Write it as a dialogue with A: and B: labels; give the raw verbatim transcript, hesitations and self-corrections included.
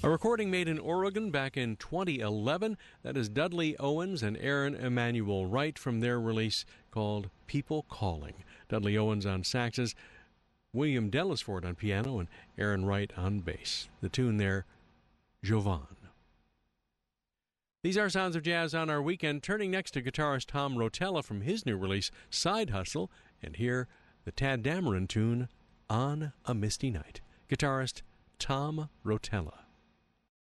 A: A recording made in Oregon back in twenty eleven. That is Dudley Owens and Aaron Emanuel Wright from their release called People Calling. Dudley Owens on saxes, William Dellisford on piano, and Aaron Wright on bass. The tune there, Jovan. These are Sounds of Jazz on our weekend, turning next to guitarist Tom Rotella from his new release, Side Hustle, and here the Tadd Dameron tune, On a Misty Night. Guitarist Tom Rotella.